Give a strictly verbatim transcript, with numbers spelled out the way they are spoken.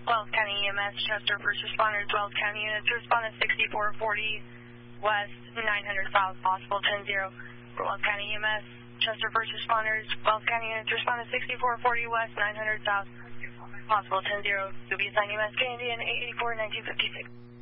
Wells County E M S, Chester First Responders, Wells County units, respond to sixty-four forty West, nine hundred south, possible ten zero. For Wells County E M S, Chester First Responders, Wells County units, respond to sixty-four forty West, nine hundred south, possible ten zero. To be assigned E M S Canadian eight eighty-four nineteen fifty-six.